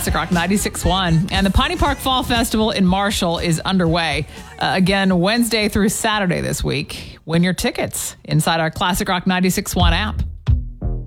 Classic Rock 96.1. And the Piney Park Fall Festival in Marshall is underway. Again, Wednesday through Saturday this week. Win your tickets inside our Classic Rock 96.1 app.